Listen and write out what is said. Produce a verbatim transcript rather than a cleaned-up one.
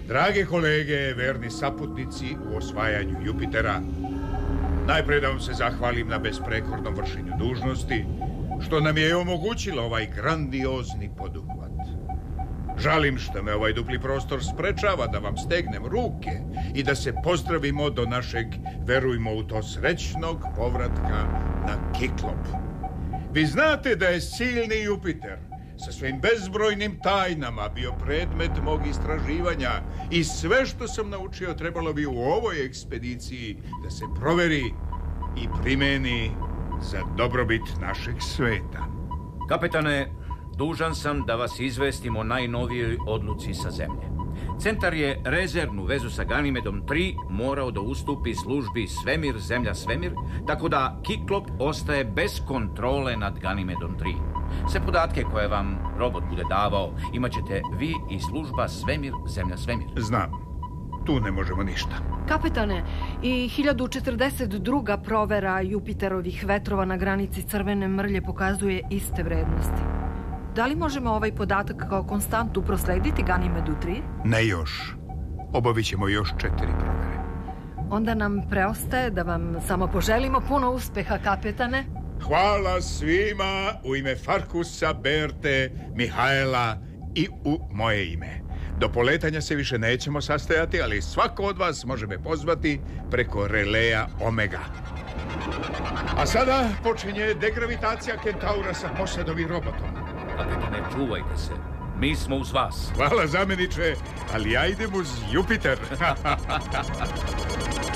Drage kolege, verni saputnici u osvajanju Jupitera, najprije da vam se zahvalim na besprekornom vršenju dužnosti, što nam je omogućilo ovaj grandiozni poduhvat. Žalim što me ovaj dupli prostor sprečava da vam stegnem ruke i da se pozdravimo do našeg, verujmo u to, srećnog povratka na Kiklop. Vi znate da je silni Jupiter sa svojim bezbrojnim tajnama bio predmet mog istraživanja i sve što sam naučio trebalo bi u ovoj ekspediciji da se proveri i primeni za dobrobit našeg sveta. Kapetane, dužan sam da vas izvestim o najnovijoj odluci sa Zemlje. Centar je rezervnu vezu sa Ganimedom tri morao da ustupi službi Svemir, Zemlja, Svemir, tako da Kiklop ostaje bez kontrole nad Ganimedom tri. Sve podatke koje vam robot bude davao imat ćete vi i služba Svemir, Zemlja, Svemir. Znam, tu ne možemo ništa. Kapetane, i hiljadu četrdeset druga provera Jupiterovih vetrova na granici Crvene mrlje pokazuje iste vrednosti. Da li možemo ovaj podatak kao konstantu proslediti Ganimedu tri? Ne još. Obavit ćemo još četiri provere. Onda nam preostaje da vam samo poželimo puno uspeha, kapetane. Hvala svima u ime Farkusa, Berte, Mihajla i u moje ime. Do poletanja se više nećemo sastajati, ali svako od vas može me pozvati preko releja Omega. A sada počinje degravitacija Kentaura sa posadovim robotom. Kapetane, čuvajte se. Mi smo uz vas. Hvala, zamjeniče, ali ja idem uz Jupiter.